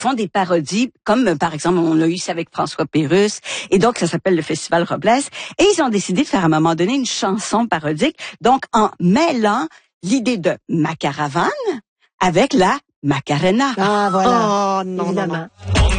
font des parodies, comme par exemple, on a eu ça avec François Pérusse, et donc ça s'appelle le Festival Robles, et ils ont décidé de faire à un moment donné une chanson parodique, donc en mêlant l'idée de ma caravane avec la Macarena. Ah, voilà. Oh, non, Évidemment. non.